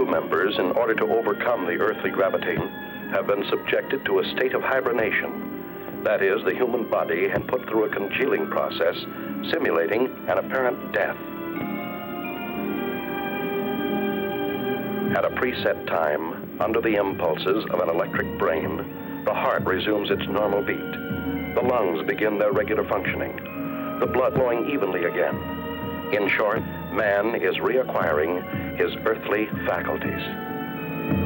members, in order to overcome the earthly gravity, have been subjected to a state of hibernation. That is, the human body had put through a congealing process, simulating an apparent death. At a preset time, under the impulses of an electric brain, the heart resumes its normal beat. The lungs begin their regular functioning, the blood flowing evenly again. In short, man is reacquiring his earthly faculties.